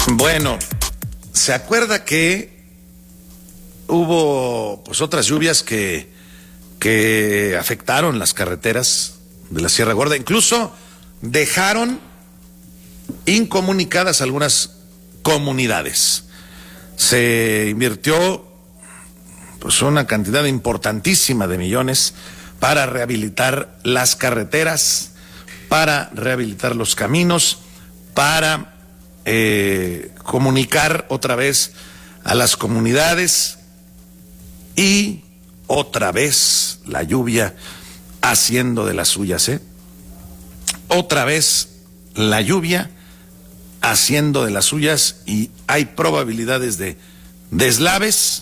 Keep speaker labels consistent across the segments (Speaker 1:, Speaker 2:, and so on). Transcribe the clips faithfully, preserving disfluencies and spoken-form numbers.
Speaker 1: Bueno, ¿se acuerda que hubo pues otras lluvias que, que afectaron las carreteras de la Sierra Gorda? Incluso dejaron incomunicadas algunas comunidades. Se invirtió pues una cantidad importantísima de millones para rehabilitar las carreteras, para rehabilitar los caminos, para eh, comunicar otra vez a las comunidades, y otra vez la lluvia haciendo de las suyas, ¿eh? Otra vez la lluvia haciendo de las suyas, y hay probabilidades de deslaves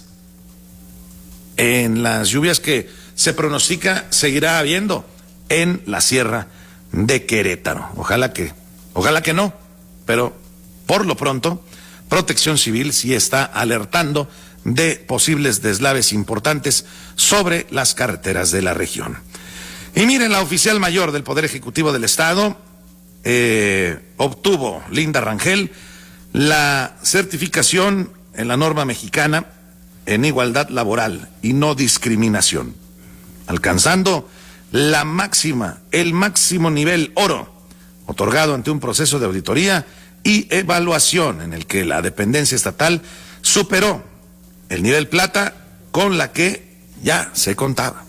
Speaker 1: en las lluvias que se pronostica seguirá habiendo en la Sierra de Querétaro. Ojalá que, ojalá que no, pero por lo pronto Protección Civil sí está alertando de posibles deslaves importantes sobre las carreteras de la región. Y miren, la oficial mayor del Poder Ejecutivo del Estado eh, obtuvo, Linda Rangel, la certificación en la norma mexicana en igualdad laboral y no discriminación, alcanzando la máxima, el máximo nivel oro, otorgado ante un proceso de auditoría y evaluación en el que la dependencia estatal superó el nivel plata con la que ya se contaba.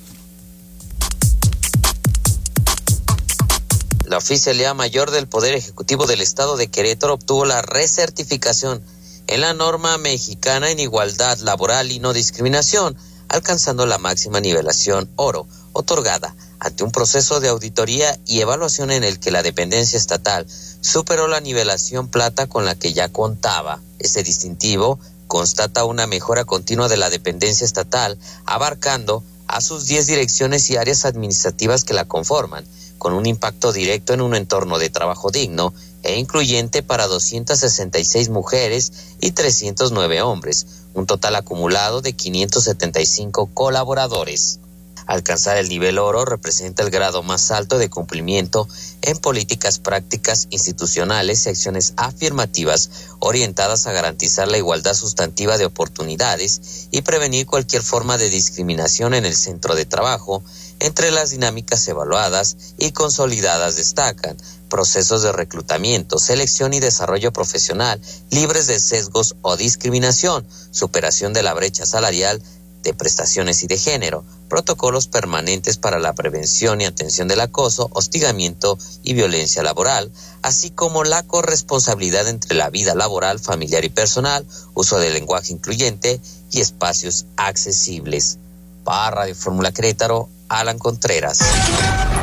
Speaker 2: La Oficialía Mayor del Poder Ejecutivo del Estado de Querétaro obtuvo la recertificación en la norma mexicana en igualdad laboral y no discriminación, alcanzando la máxima nivelación oro, otorgada ante un proceso de auditoría y evaluación en el que la dependencia estatal superó la nivelación plata con la que ya contaba. Este distintivo constata una mejora continua de la dependencia estatal, abarcando a sus diez direcciones y áreas administrativas que la conforman, con un impacto directo en un entorno de trabajo digno e incluyente para doscientas sesenta y seis mujeres y trescientos nueve hombres, un total acumulado de quinientos setenta y cinco colaboradores. Alcanzar el nivel oro representa el grado más alto de cumplimiento en políticas prácticas institucionales y acciones afirmativas orientadas a garantizar la igualdad sustantiva de oportunidades y prevenir cualquier forma de discriminación en el centro de trabajo. Entre las dinámicas evaluadas y consolidadas destacan procesos de reclutamiento, selección y desarrollo profesional libres de sesgos o discriminación, superación de la brecha salarial, de prestaciones y de género, protocolos permanentes para la prevención y atención del acoso, hostigamiento y violencia laboral, así como la corresponsabilidad entre la vida laboral, familiar y personal, uso del lenguaje incluyente y espacios accesibles. Para Radio Fórmula Querétaro, Alan Contreras.